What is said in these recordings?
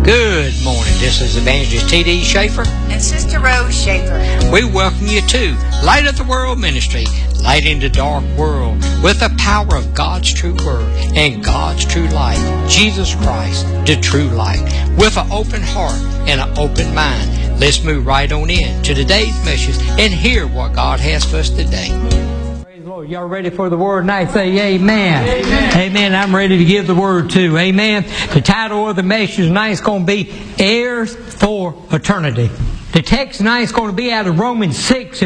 Good morning. This is Evangelist T.D. Schaefer and Sister Rose Schaefer. We welcome you to Light of the World Ministry, light in the dark world with the power of God's true word and God's true light, Jesus Christ, the true light. With an open heart and an open mind, let's move right on in to today's message and hear what God has for us today. Lord, y'all ready for the word tonight? Say amen. Amen. Amen. I'm ready to give the word too. Amen. The title of the message tonight is going to be Heirs for Eternity. The text tonight is going to be out of Romans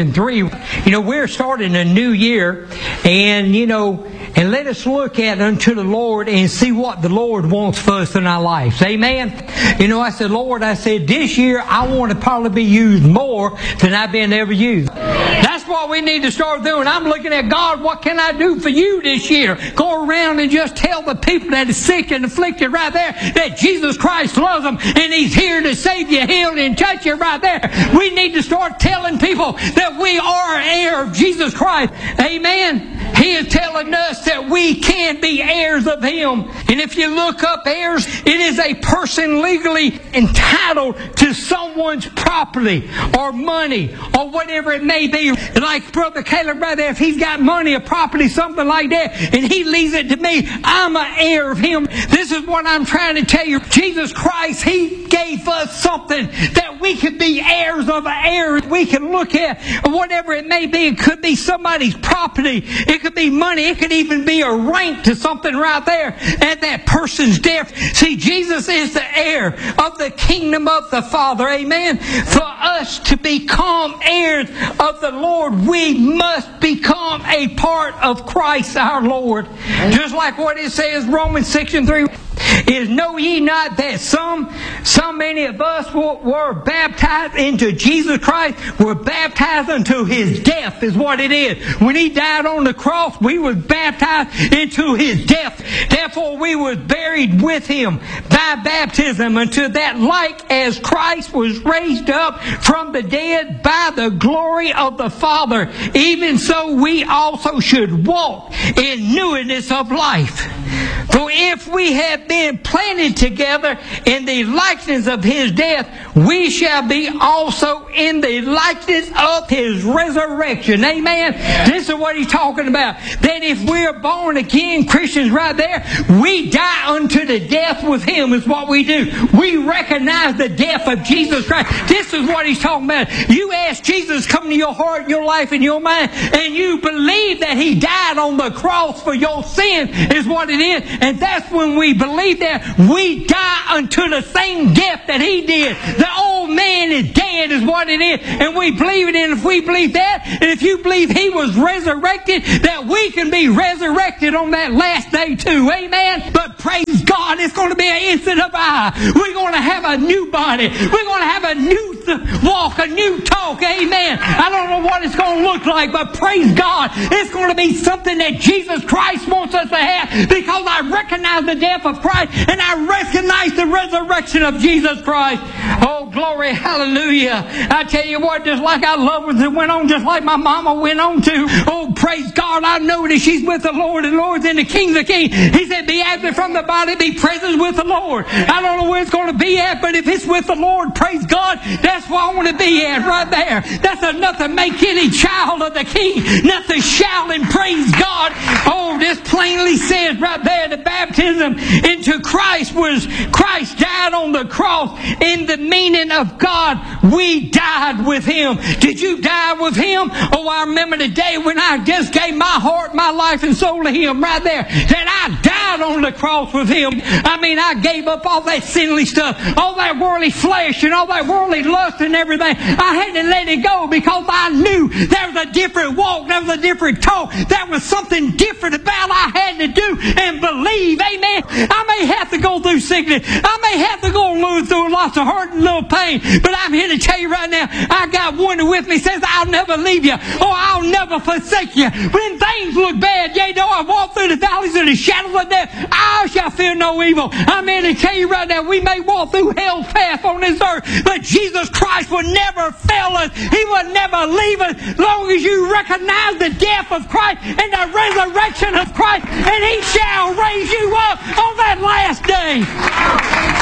6:3. You know, we're starting a new year, and and let us look at unto the Lord and see what the Lord wants for us in our lives. Amen. I said, Lord, this year I want to probably be used more than I've been ever used. That's what we need to start doing. I'm looking at God, what can I do for you this year? Go around and just tell the people that are sick and afflicted right there that Jesus Christ loves them and He's here to save you, heal and touch you right there. We need to start telling people that we are an heir of Jesus Christ. Amen. He is telling us that we can be heirs of Him. And if you look up heirs, it is a person legally entitled to someone's property or money or whatever it may be. Like Brother Caleb right there, if he's got money or property, something like that, and he leaves it to me, I'm an heir of him. This is what I'm trying to tell you. Jesus Christ, He gave us something that we could be heirs of an heir. We can look at whatever it may be. It could be somebody's property. It could be money. It could even be a rank to something right there at that person's death. See, Jesus is the heir of the kingdom of the Father. Amen. For us to become heirs of the Lord, we must become a part of Christ our Lord. Just like what it says, Romans 6:3. Is know ye not that some many of us were baptized into Jesus Christ, were baptized unto His death, is what it is. When He died on the cross, we were baptized into His death. Therefore we were buried with Him by baptism unto that like as Christ was raised up from the dead by the glory of the Father, even so we also should walk in newness of life. For if we have been planted together in the likeness of His death, we shall be also in the likeness of His resurrection. Amen. This is what he's talking about. That if we're born again Christians right there, we die unto the death with Him is what we do. We recognize the death of Jesus Christ. This is what he's talking about. You ask Jesus to come to your heart, your life, and your mind, and you believe that He died on the cross for your sin is what it is. And that's when we believe that we die unto the same death that He did. The old man is dead is what it is. And we believe it. And if we believe that, and if you believe He was resurrected, that we can be resurrected on that last day too. Amen. But praise God, it's going to be an instant of eye. We're going to have a new body. We're going to have a new walk, a new talk. Amen. I don't know what it's going to look like, but praise God, it's going to be something that Jesus Christ wants us to have, because I recognize the death of Christ and I recognize the resurrection of Jesus Christ. Oh, glory, hallelujah. I tell you what, just like our loved ones that went on, just like my mama went on to, oh, praise God, I know that she's with the Lord and Lords and the King of Kings. He said, be absent from the body, be present with the Lord. I don't know where it's going to be at, but if it's with the Lord, praise God, that's where I want to be at right there. That's enough to make any child of the King, nothing shout and praise God. Oh, this plainly says right there, the baptism into Christ was Christ died on the cross. In the meaning of God, we died with Him. Did you die with Him? Oh, I remember the day when I just gave my heart, my life and soul to Him right there. That I died on the cross with Him. I gave up all that sinly stuff, all that worldly flesh and all that worldly lust and everything. I had to let it go because I knew there was a different walk, there was a different talk, there was something different about I had to do and believe. Amen. I may have to go through sickness. I may have to go through lots of hurt and little pain. But I'm here to tell you right now, I got one with me says, I'll never leave you or I'll never forsake you. When things look bad, yea, though I walk through the valleys of the shadows of death, I shall fear no evil. I'm here to tell you right now, we may walk through hell's path on this earth, but Jesus Christ will never fail us. He will never leave us as long as you recognize the death of Christ and the resurrection of Christ, and He shall raise you up on that last day.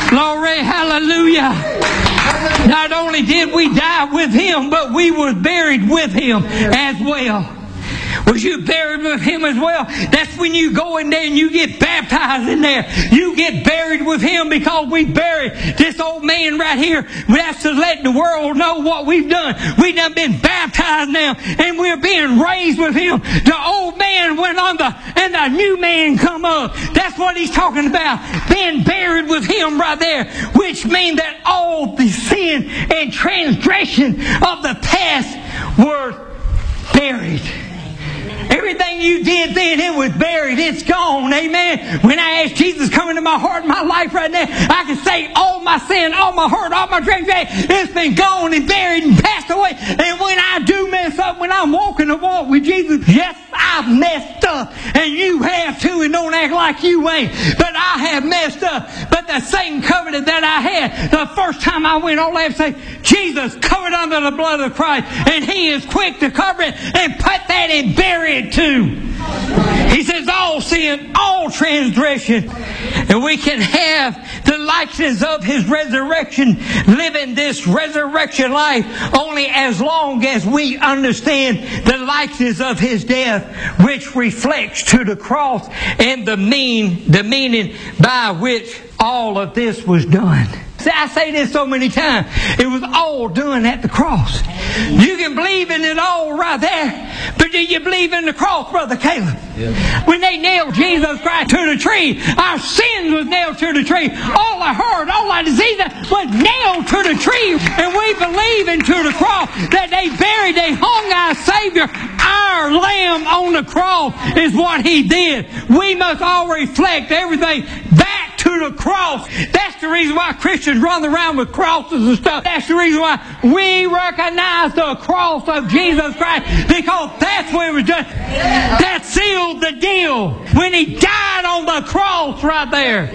Glory, hallelujah. Not only did we die with Him, but we were buried with Him as well. Was you buried with Him as well? That's when you go in there and you get baptized in there. You get buried with Him because we buried this old man right here. That's to let the world know what we've done. We done been baptized now and we're being raised with Him. The old man went under and the new man come up. That's what He's talking about. Being buried with Him right there. Which means that all the sin and transgression of the past were buried. Everything you did then, it was buried. It's gone. Amen. When I ask Jesus come into my heart and my life right now, I can say all my sin, all my hurt, all my transgression, it's been gone and buried and passed away. And when I do mess up, when I'm walking the walk with Jesus, yes, I've messed up. And you have too, and don't act like you ain't. But I have messed up. But the same covenant that I had the first time I went on there and say, Jesus covered under the blood of Christ, and He is quick to cover it and put that and bury it too. He says all sin, all transgression. And we can have the likeness of His resurrection, living this resurrection life only as long as we understand the likeness of His death, which reflects to the cross and the meaning by which all of this was done. See, I say this so many times. It was all done at the cross. You can believe in it all right there. But do you believe in the cross, Brother Caleb? Yeah. When they nailed Jesus Christ to the tree, our sins was nailed to the tree. All our hurt, all our disease was nailed to the tree. And we believe into the cross that they buried, they hung our Savior. Our Lamb on the cross is what He did. We must all reflect everything back to the cross. That's the reason why Christians run around with crosses and stuff. That's the reason why we recognize the cross of Jesus Christ, because that's where it was done. That sealed the deal when He died on the cross right there.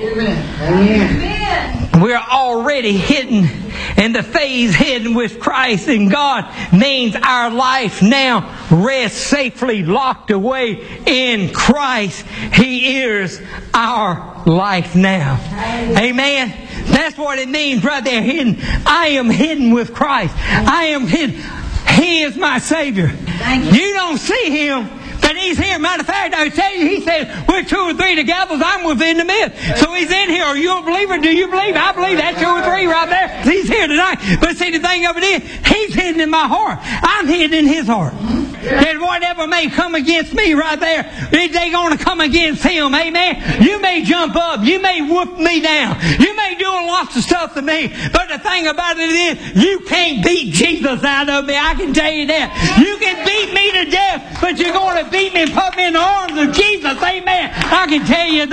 Amen. We're already hidden in the phase hidden with Christ, and God means our life now rests safely locked away in Christ. He is our life now. Amen. That's what it means right there, hidden. I am hidden with Christ. I am hidden. He is my Savior. You don't see Him, but He's here. Matter of fact, I tell you, He said, "We're two or three together, I'm within the midst." So He's in here. Are you a believer? Do you believe? I believe that. 2 or 3 right there. He's here tonight. But see, the thing of it is, He's hidden in my heart. I'm hidden in His heart. And whatever may come against me right there, they're going to come against Him. Amen. You may jump up. You may whoop me down. You may do lots of stuff to me. But the thing about it is, you can't beat Jesus out of me. I can tell you that. You can beat me to death, but you're going to beat me and put me in the arms of Jesus. Amen. I can tell you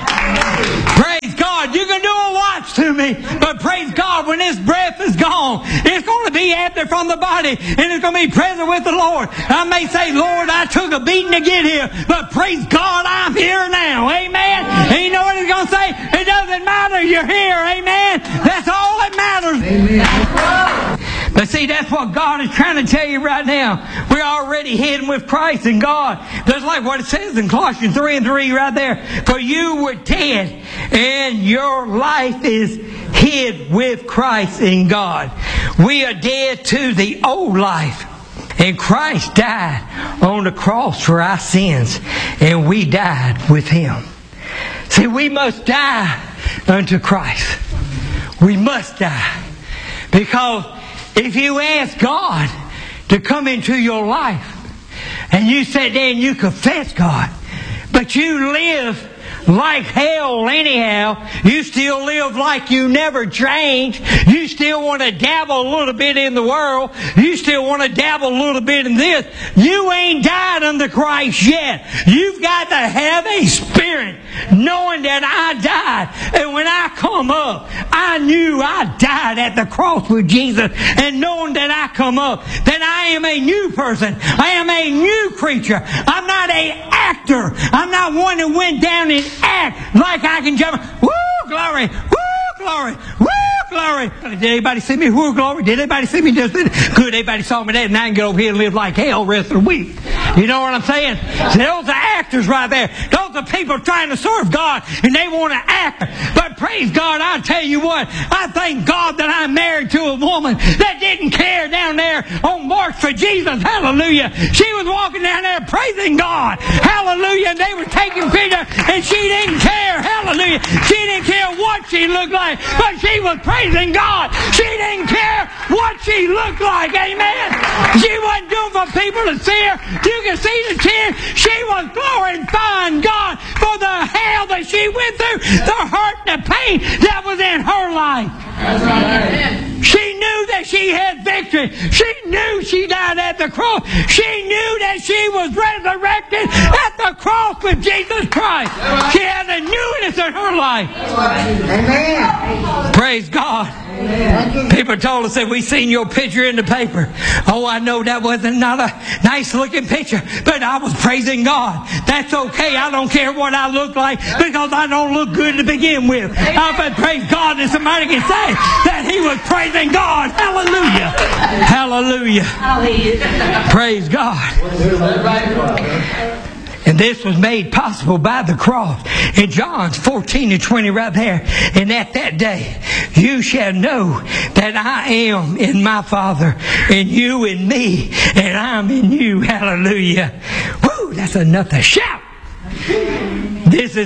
that. Praise God. You can do a lot to me, but praise God, when this breath is gone, it's going to be absent from the body, and it's going to be present with the Lord. I may say, Lord, I took a beating to get here, but praise God, I'm here now. Amen. And you know what He's going to say? It doesn't matter. You're here. Amen. That's all that matters. Amen. But see, that's what God is trying to tell you right now. We're already hidden with Christ in God. Just like what it says in Colossians 3:3 right there. For you were dead, and your life is hid with Christ in God. We are dead to the old life. And Christ died on the cross for our sins, and we died with Him. See, we must die unto Christ. We must die. Because if you ask God to come into your life, and you sit there and you confess God, but you live like hell anyhow, you still live like you never changed, you still want to dabble a little bit in the world, you still want to dabble a little bit in this, you ain't died unto Christ yet. You've got to have a spirit knowing that I died, and when I come up, I knew I died at the cross with Jesus, and knowing that I come up, that I am a new person, I am a new creature. I'm not an actor. I'm not one that went down and act like I can jump. Woo, glory! Woo, glory! Woo, glory! Did anybody see me? Woo, glory! Did anybody see me? Just good. Everybody saw me there, and I can get over here and live like hell the rest of the week. You know what I'm saying? See, those are actors right there. Those are people trying to serve God, and they want to act. But praise God, I tell you what, I thank God that I'm married to a woman that didn't care down there on March for Jesus. Hallelujah. She was walking down there praising God. Hallelujah. And they were taking pictures, and she didn't care. Hallelujah. She didn't care what she looked like, but she was praising God. She didn't care what she looked like. Amen. She wasn't doing for people to see her. You can see the tears. She was glorifying God for the hell that she went through, the hurt, the pain that was in her life. That's right. She knew that she had victory. She knew she died at the cross. She knew that she was resurrected at the cross with Jesus Christ. She had a newness in her life. Amen. Praise God. People told us that we seen your picture in the paper. Oh, I know that wasn't not a nice looking picture, but I was praising God. That's okay. I don't care what I look like because I don't look good to begin with. But praise God that somebody can say that he was praising God. Hallelujah. Hallelujah. Praise God. And this was made possible by the cross. In John 14:20 right there. And at that day, you shall know that I am in my Father, and you in me, and I'm in you. Hallelujah. Woo, that's enough to shout. This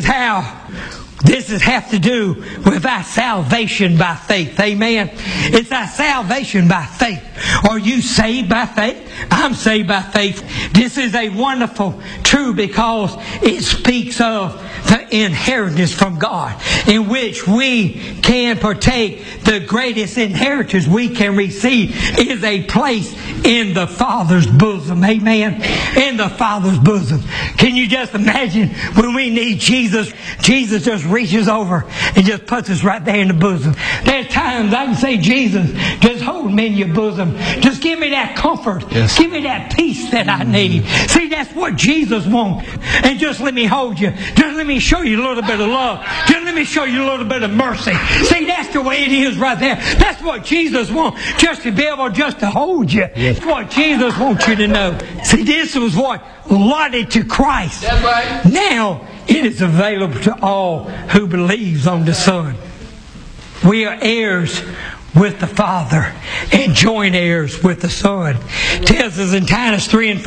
has to do with our salvation by faith. Amen. It's our salvation by faith. Are you saved by faith? I'm saved by faith. This is a wonderful truth because it speaks of the inheritance from God in which we can partake. The greatest inheritance we can receive is a place in the Father's bosom. Amen. In the Father's bosom. Can you just imagine when we need Jesus? Jesus just reaches over and just puts us right there in the bosom. There's times I can say, Jesus, just hold me in your bosom. Just give me that comfort. Yes. Give me that peace that I need. See, that's what Jesus wants. And just let me hold you. Just let me show you a little bit of love. Just let me show you a little bit of mercy. See, that's the way it is right there. That's what Jesus wants. Just to be able just to hold you. Yes. That's what Jesus wants you to know. See, this was what allotted to Christ. That's right. Now, it is available to all who believes on the Son. We are heirs with the Father and joint heirs with the Son. It tells us in Titus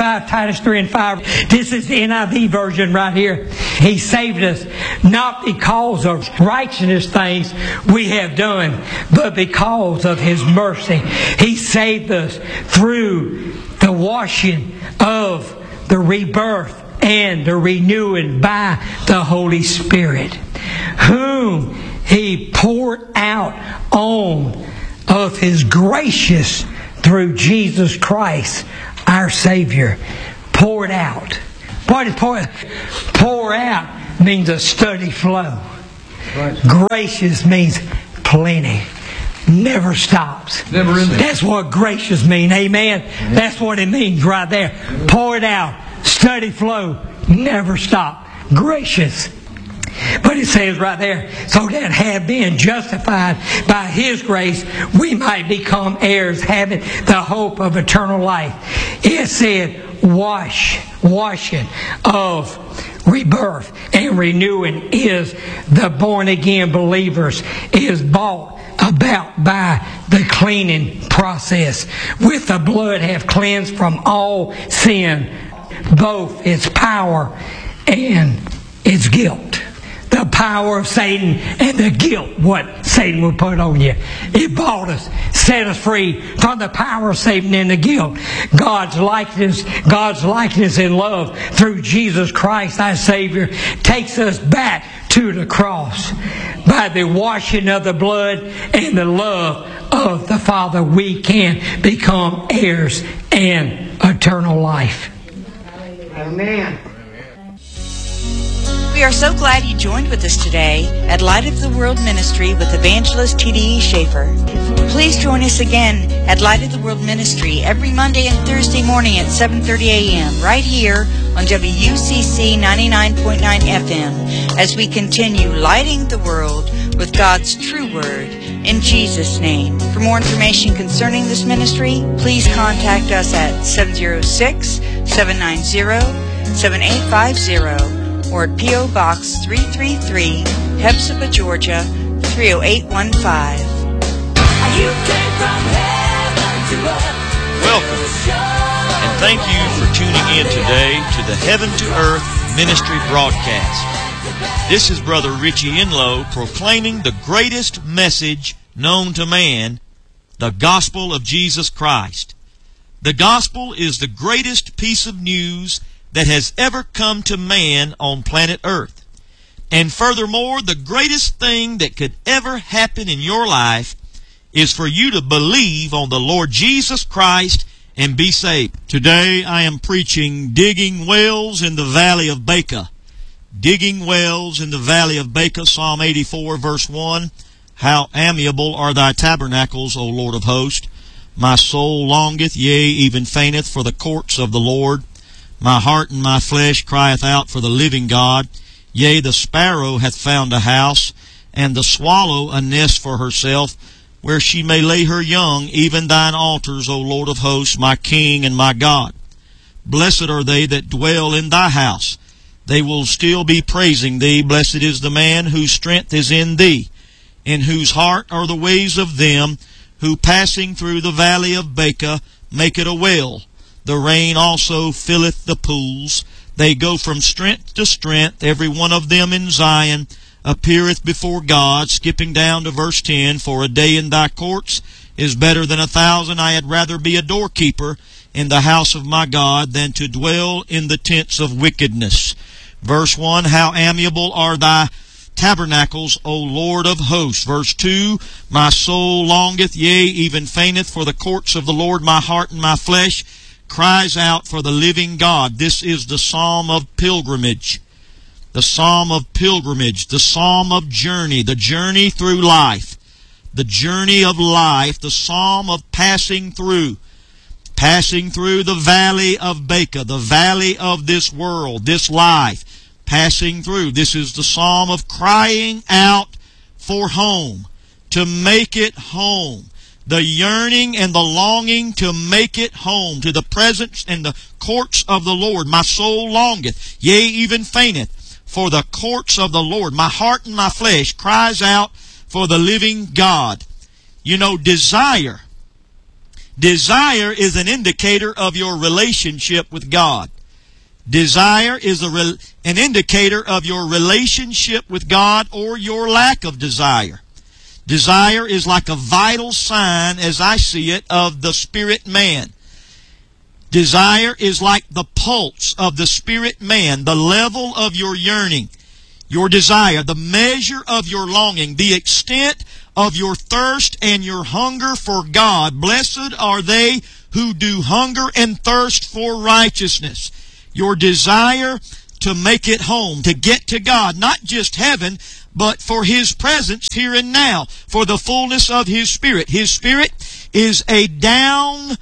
3:5. This is the NIV version right here. He saved us not because of righteousness things we have done, but because of His mercy. He saved us through the washing of the rebirth and the renewing by the Holy Spirit, whom He poured out on of His gracious through Jesus Christ, our Savior. Poured out. What is pour? Pour out means a steady flow. Right. Gracious means plenty. Never stops. Never ending. That's what gracious means. Amen. Mm-hmm. That's what it means right there. Mm-hmm. Pour it out. Steady flow. Never stop. Gracious. But it says right there, so that have been justified by His grace, we might become heirs, having the hope of eternal life. It said, washing of rebirth and renewing is the born again believers is bought about by the cleaning process. With the blood have cleansed from all sin, both its power and its guilt. The power of Satan and the guilt what Satan will put on you. It bought us, set us free from the power of Satan and the guilt. God's likeness and love through Jesus Christ, our Savior, takes us back to the cross. By the washing of the blood and the love of the Father, we can become heirs and eternal life. Amen. We are so glad you joined with us today at Light of the World Ministry with Evangelist T.D.E. Schaefer. Please join us again at Light of the World Ministry every Monday and Thursday morning at 7:30 a.m. right here on WUCC 99.9 FM as we continue lighting the world with God's true word in Jesus' name. For more information concerning this ministry, please contact us at 706 790-7850 or at P.O. Box 333, Hepzibah, Georgia 30815. Welcome, and thank you for tuning in today to the Heaven to Earth Ministry broadcast. This is Brother Richie Enlow proclaiming the greatest message known to man, the gospel of Jesus Christ. The gospel is the greatest piece of news that has ever come to man on planet Earth. And furthermore, the greatest thing that could ever happen in your life is for you to believe on the Lord Jesus Christ and be saved. Today I am preaching Digging Wells in the Valley of Baca. Digging wells in the valley of Baca, Psalm 84, verse 1. How amiable are thy tabernacles, O Lord of hosts! My soul longeth, yea, even fainteth for the courts of the Lord. My heart and my flesh crieth out for the living God. Yea, the sparrow hath found a house, and the swallow a nest for herself, where she may lay her young, even thine altars, O Lord of hosts, my King and my God. Blessed are they that dwell in thy house. They will still be praising thee. Blessed is the man whose strength is in thee, in whose heart are the ways of them who passing through the valley of Baca make it a well. The rain also filleth the pools. They go from strength to strength, every one of them in Zion appeareth before God. Skipping down to verse 10, for a day in thy courts is better than 1,000. I had rather be a doorkeeper in the house of my God than to dwell in the tents of wickedness. Verse 1, how amiable are thy tabernacles, O Lord of hosts. Verse 2, my soul longeth, yea, even fainteth for the courts of the Lord. My heart and my flesh cries out for the living God. This is the psalm of pilgrimage. The psalm of pilgrimage, the psalm of journey, the journey through life, the journey of life, the psalm of passing through the valley of Baca, the valley of this world, this life, passing through. This is the psalm of crying out for home, to make it home. The yearning and the longing to make it home, to the presence and the courts of the Lord. My soul longeth, yea, even fainteth, for the courts of the Lord. My heart and my flesh cries out for the living God. You know, desire is an indicator of your relationship with God. Desire is an indicator of your relationship with God or your lack of desire. Desire is like a vital sign, as I see it, of the spirit man. Desire is like the pulse of the spirit man, the level of your yearning, your desire, the measure of your longing, the extent of your thirst and your hunger for God. Blessed are they who do hunger and thirst for righteousness. Your desire to make it home, to get to God, not just heaven, but for His presence here and now, for the fullness of His Spirit. His Spirit is a down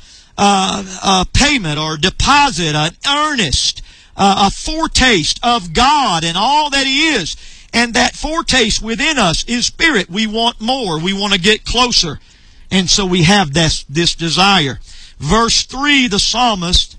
payment or deposit, an earnest, a foretaste of God and all that He is. And that foretaste within us is Spirit. We want more. We want to get closer. And so we have this desire. Verse 3, the psalmist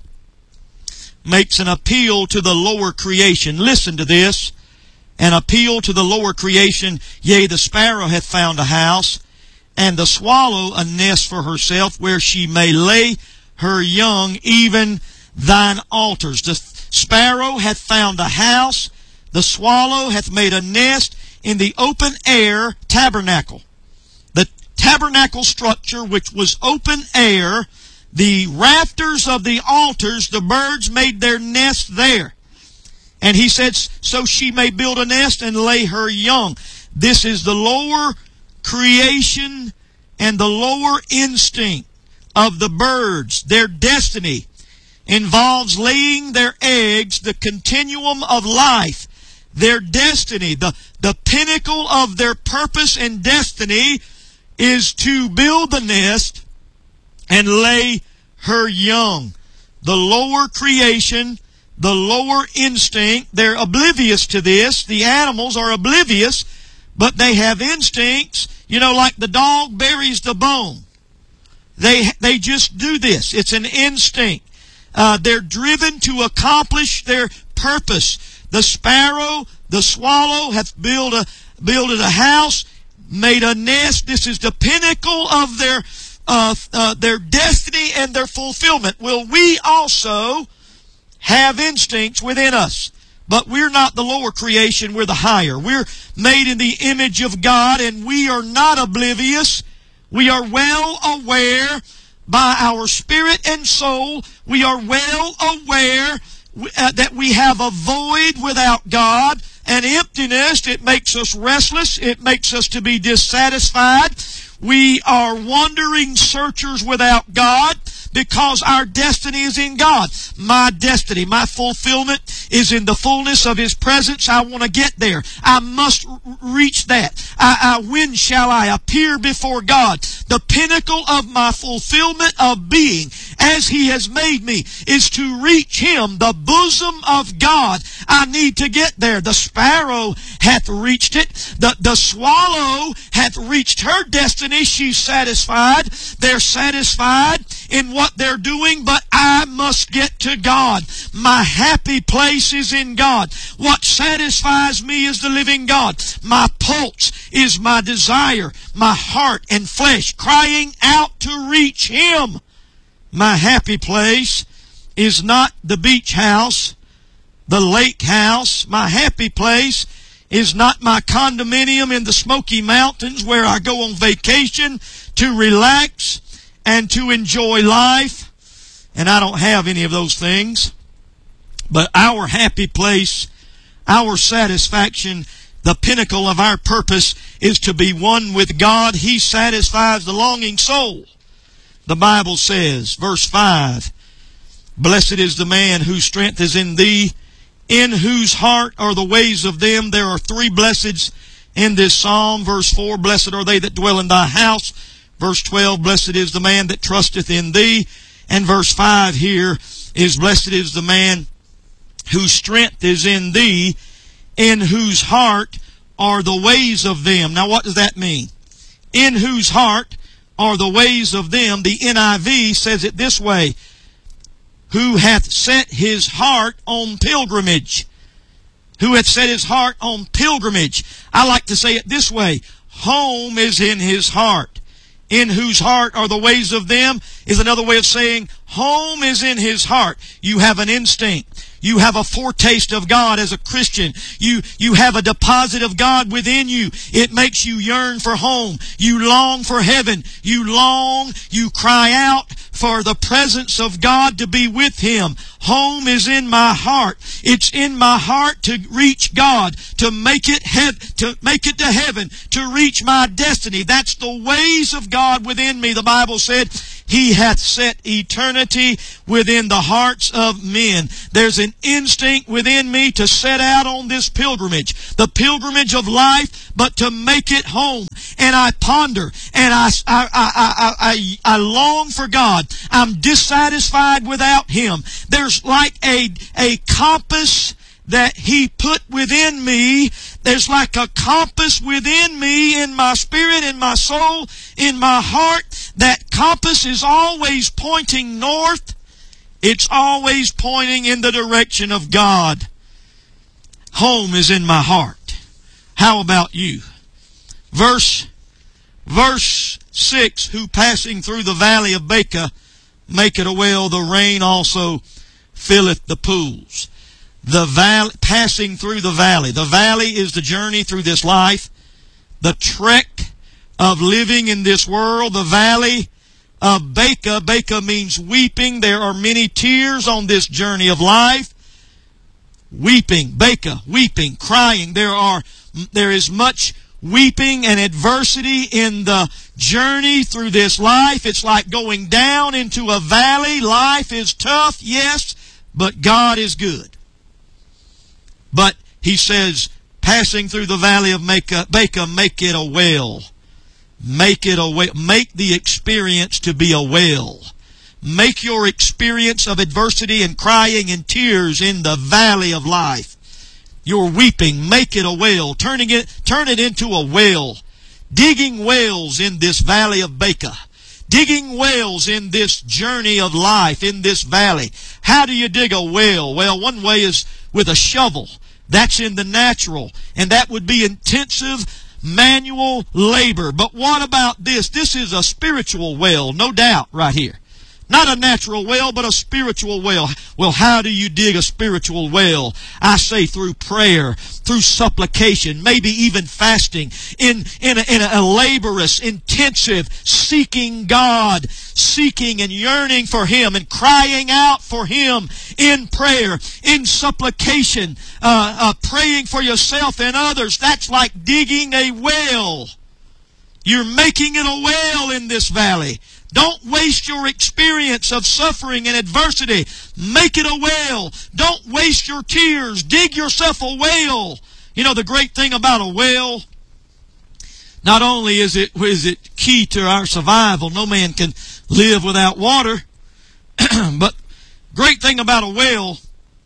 makes an appeal to the lower creation. Listen to this. An appeal to the lower creation. Yea, the sparrow hath found a house, and the swallow a nest for herself, where she may lay her young, even thine altars. The sparrow hath found a house, the swallow hath made a nest in the open air tabernacle. The tabernacle structure, which was open air, the rafters of the altars, the birds made their nest there. And he said, so she may build a nest and lay her young. This is the lower creation and the lower instinct of the birds. Their destiny involves laying their eggs, the continuum of life. Their destiny, the pinnacle of their purpose and destiny is to build the nest and lay her young. The lower creation, the lower instinct, they're oblivious to this. The animals are oblivious, but they have instincts. You know, like the dog buries the bone. They just do this. It's an instinct. They're driven to accomplish their purpose. The sparrow, the swallow hath builded a house, made a nest. This is the pinnacle of their destiny and their fulfillment. Well, we also have instincts within us. But we're not the lower creation, we're the higher. We're made in the image of God, and we are not oblivious. We are well aware by our spirit and soul. We are well aware that we have a void without God, an emptiness. It makes us restless. It makes us to be dissatisfied. We are wandering searchers without God, because our destiny is in God. My destiny, my fulfillment is in the fullness of His presence. I want to get there. I must reach that. When shall I appear before God? The pinnacle of my fulfillment of being, as He has made me, is to reach Him, the bosom of God. I need to get there. The sparrow hath reached it. The swallow hath reached her destiny. She's satisfied. They're satisfied in what they're doing, but I must get to God. My happy place is in God. What satisfies me is the living God. My pulse is my desire, my heart and flesh crying out to reach Him. My happy place is not the beach house, the lake house. My happy place is not my condominium in the Smoky Mountains where I go on vacation to relax and to enjoy life. And I don't have any of those things. But our happy place, our satisfaction, the pinnacle of our purpose is to be one with God. He satisfies the longing soul. The Bible says, verse 5, Blessed is the man whose strength is in Thee, in whose heart are the ways of them. There are three blesseds in this psalm. Verse 4, Blessed are they that dwell in Thy house. Verse 12, Blessed is the man that trusteth in Thee. And verse 5 here is, Blessed is the man whose strength is in Thee, in whose heart are the ways of them. Now what does that mean? In whose heart are the ways of them. The NIV says it this way, who hath set his heart on pilgrimage. Who hath set his heart on pilgrimage. I like to say it this way, home is in his heart. In whose heart are the ways of them is another way of saying home is in his heart. You have an instinct. You have a foretaste of God as a Christian. You have a deposit of God within you. It makes you yearn for home. You long for heaven. You cry out for the presence of God to be with Him. Home is in my heart. It's in my heart to reach God, to make it to heaven, to reach my destiny. That's the ways of God within me. The Bible said, He hath set eternity within the hearts of men. There's an instinct within me to set out on this pilgrimage, the pilgrimage of life, but to make it home. And I ponder, and I long for God. I'm dissatisfied without Him. There's like a compass that He put within me. There's like a compass within me, in my spirit, in my soul, in my heart. That compass is always pointing north. It's always pointing in the direction of God. Home is in my heart. How about you? Verse 6, who passing through the valley of Baca maketh a well, the rain also filleth the pools. The valley, passing through the valley. The valley is the journey through this life, the trek of living in this world. The valley of Baca. Baca means weeping. There are many tears on this journey of life. Weeping, Baca, weeping, crying. There is much weeping and adversity in the journey through this life. It's like going down into a valley. Life is tough, yes, but God is good. But he says, passing through the valley of Baca, make it a well. Make it a well. Make the experience to be a well. Make your experience of adversity and crying and tears in the valley of life. Your weeping, make it a well. Turn it into a well. Digging wells in this valley of Baca. digging wells in this journey of life, in this valley. How do you dig a well? Well, one way is with a shovel. That's in the natural, and that would be intensive manual labor. But what about this? This is a spiritual well, no doubt, right here. Not a natural well, but a spiritual well. Well, how do you dig a spiritual well? I say through prayer, through supplication, maybe even fasting, in a laborious, intensive seeking God, seeking and yearning for Him and crying out for Him in prayer, in supplication, praying for yourself and others. That's like digging a well. You're making it a well in this valley. Don't waste your experience of suffering and adversity. Make it a well. Don't waste your tears. Dig yourself a well. You know, the great thing about a well, not only is it key to our survival, no man can live without water, but great thing about a well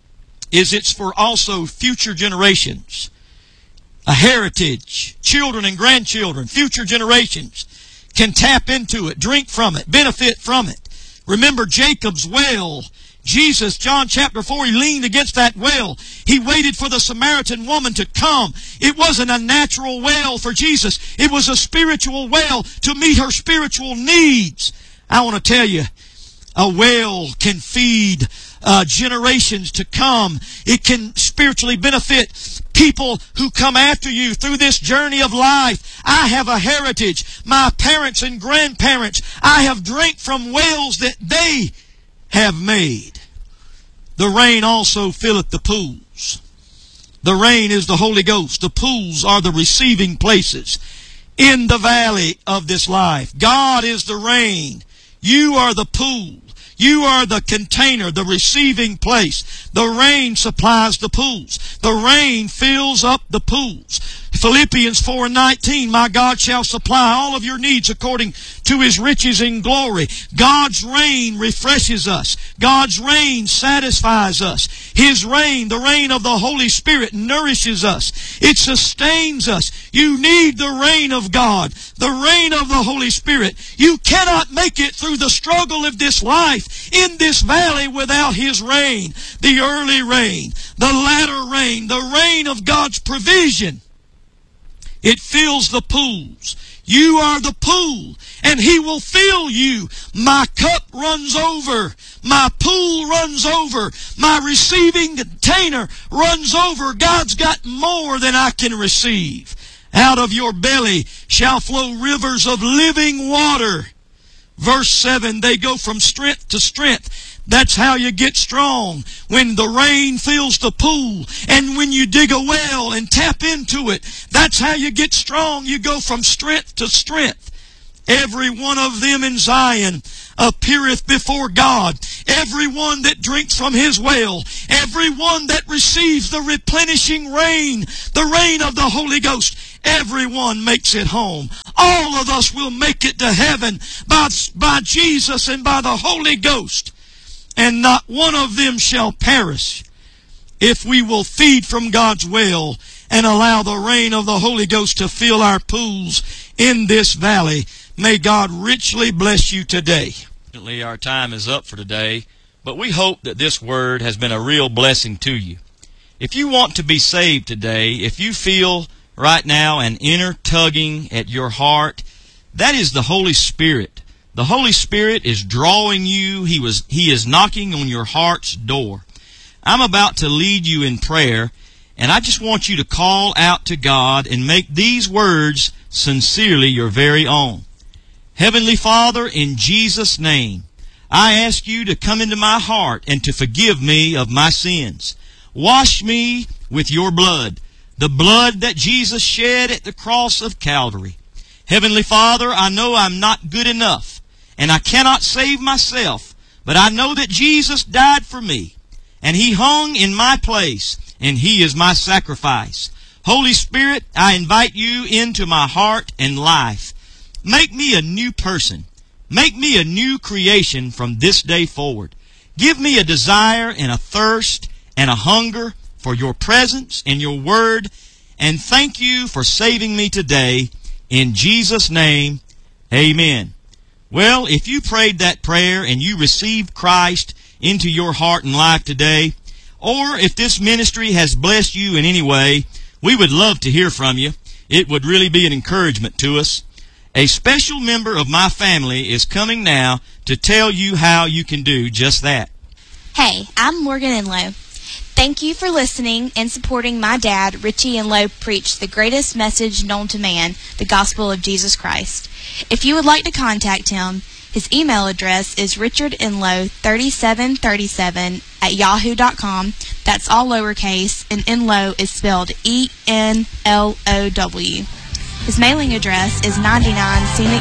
is it's for also future generations. A heritage. Children and grandchildren, future generations can tap into it, drink from it, benefit from it. Remember Jacob's well. Jesus, John chapter 4, he leaned against that well. He waited for the Samaritan woman to come. It wasn't a natural well for Jesus. It was a spiritual well to meet her spiritual needs. I want to tell you, a well can feed generations to come. It can spiritually benefit people who come after you through this journey of life. I have a heritage. My parents and grandparents, I have drank from wells that they have made. The rain also filleth the pools. The rain is the Holy Ghost. The pools are the receiving places in the valley of this life. God is the rain. You are the pool. You are the container, the receiving place. The rain supplies the pools. The rain fills up the pools. Philippians 4:19, my God shall supply all of your needs according to His riches in glory. God's rain refreshes us. God's rain satisfies us. His rain, the rain of the Holy Spirit, nourishes us. It sustains us. You need the rain of God, the rain of the Holy Spirit. You cannot make it through the struggle of this life in this valley without His rain. The early rain, the latter rain, the rain of God's provision. It fills the pools. You are the pool, and He will fill you. My cup runs over. My pool runs over. My receiving container runs over. God's got more than I can receive. Out of your belly shall flow rivers of living water. Verse 7, they go from strength to strength. That's how you get strong. When the rain fills the pool and when you dig a well and tap into it, that's how you get strong. You go from strength to strength. Every one of them in Zion appeareth before God. Every one that drinks from His well. Every one that receives the replenishing rain, the rain of the Holy Ghost. Everyone makes it home. All of us will make it to heaven by Jesus and by the Holy Ghost. And not one of them shall perish if we will feed from God's well and allow the rain of the Holy Ghost to fill our pools in this valley. May God richly bless you today. Our time is up for today, but we hope that this word has been a real blessing to you. If you want to be saved today, if you feel right now an inner tugging at your heart, that is the Holy Spirit. The Holy Spirit is drawing you. He is knocking on your heart's door. I'm about to lead you in prayer, and I just want you to call out to God and make these words sincerely your very own. Heavenly Father, in Jesus' name, I ask you to come into my heart and to forgive me of my sins. Wash me with your blood, the blood that Jesus shed at the cross of Calvary. Heavenly Father, I know I'm not good enough, and I cannot save myself, but I know that Jesus died for me, and He hung in my place, and He is my sacrifice. Holy Spirit, I invite you into my heart and life. Make me a new person. Make me a new creation from this day forward. Give me a desire and a thirst and a hunger for your presence and your word, and thank you for saving me today. In Jesus' name, amen. Well, if you prayed that prayer and you received Christ into your heart and life today, or if this ministry has blessed you in any way, we would love to hear from you. It would really be an encouragement to us. A special member of my family is coming now to tell you how you can do just that. Hey, I'm Morgan Enlow. Thank you for listening and supporting my dad, Richie Enlow, preach the greatest message known to man, the gospel of Jesus Christ. If you would like to contact him, his email address is richardenlow3737@yahoo.com. That's all lowercase, and Enlow is spelled ENLOW. His mailing address is 99 Scenic